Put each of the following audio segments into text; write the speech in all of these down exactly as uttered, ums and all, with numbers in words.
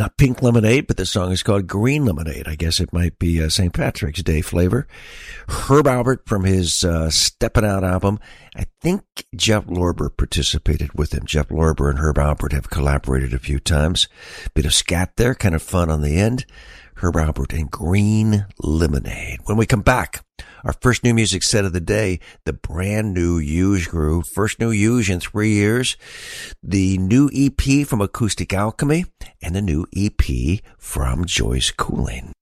Not pink lemonade, but the song is called Green Lemonade. I guess it might be a Saint Patrick's Day flavor. Herb Alpert from his uh, Steppin' Out album. I think Jeff Lorber participated with him. Jeff Lorber and Herb Alpert have collaborated a few times. Bit of scat there, kind of fun on the end. Herb Alpert and Green Lemonade. When we come back, our first new music set of the day, the brand new Huge Groove. First new Huge in three years. The new E P from Acoustic Alchemy and the new E P from Joyce Cooling.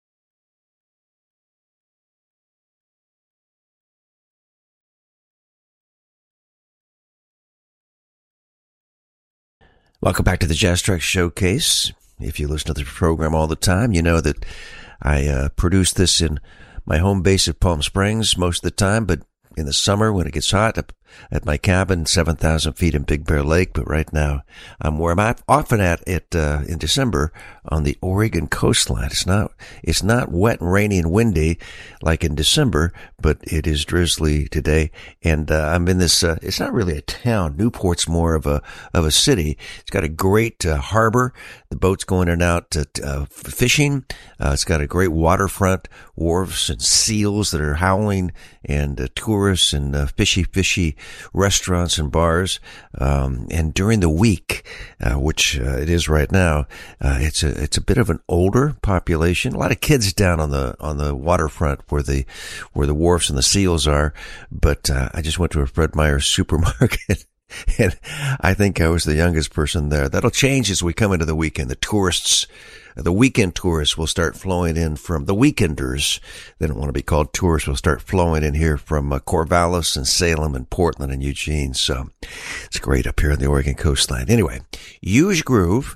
Welcome back to the Jazz Track Showcase. If you listen to the program all the time, you know that I uh, produce this in my home base at Palm Springs most of the time, but in the summer when it gets hot, up at my cabin, seven thousand feet in Big Bear Lake. But right now, I'm where I'm at, often at it uh, in December on the Oregon coastline. It's not it's not wet and rainy and windy like in December, but it is drizzly today. And uh, I'm in this. Uh, it's not really a town. Newport's more of a of a city. It's got a great uh, harbor. The boats go in and out to, uh, fishing. Uh, it's got a great waterfront, wharves and seals that are howling, and uh, tourists and uh, fishy fishy restaurants and bars. Um, and during the week, uh, which uh, it is right now, uh, it's a it's a bit of an older population. A lot of kids down on the on the waterfront where the where the wharfs and the seals are. But uh, I just went to a Fred Meyer supermarket. And I think I was the youngest person there. That'll change as we come into the weekend. The tourists, the weekend tourists will start flowing in from the weekenders. They don't want to be called tourists. Will start flowing in here from uh, Corvallis and Salem and Portland and Eugene. So it's great up here on the Oregon coastline. Anyway, Huge Groove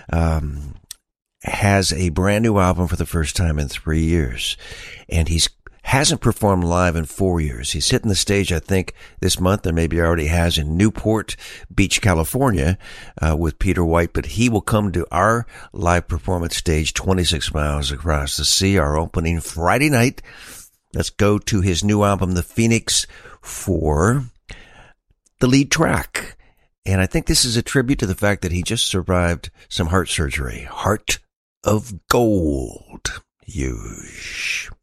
um, has a brand new album for the first time in three years. And he's hasn't performed live in four years. He's hitting the stage, I think, this month, or maybe already has, in Newport Beach, California, uh, with Peter White. But he will come to our live performance stage twenty-six miles across the sea, our opening Friday night. Let's go to his new album, The Phoenix, for the lead track. And I think this is a tribute to the fact that he just survived some heart surgery. Heart of Gold. Huge.